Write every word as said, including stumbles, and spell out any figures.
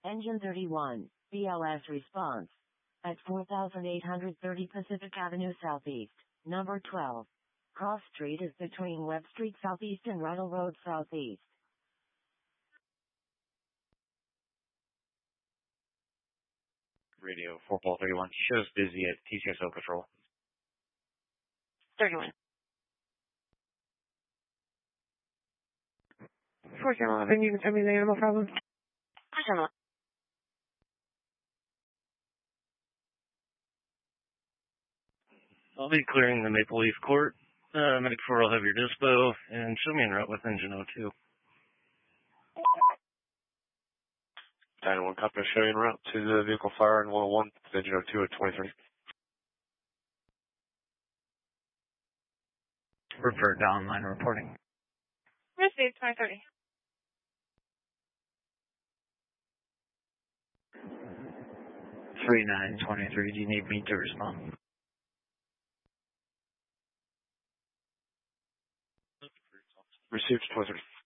Engine thirty-one, B L S response. At four thousand eight hundred thirty Pacific Avenue Southeast, number twelve. Cross Street is between Webb Street Southeast and Ruddle Road Southeast. Radio four Paul thirty-one, shows busy at T C S O Patrol. thirty-one. four eleven, you can tell me the animal problem? four I'll be clearing the Maple Leaf Court. Uh, Medic four will have your dispo, and show me en route with engine oh two. nine one, copy, show you en route to the vehicle fire in one oh one, engine oh two at twenty-three. Revert downline reporting. Received, twenty thirty. three nine twenty-three, do you need me to respond? Received, twenty thirty.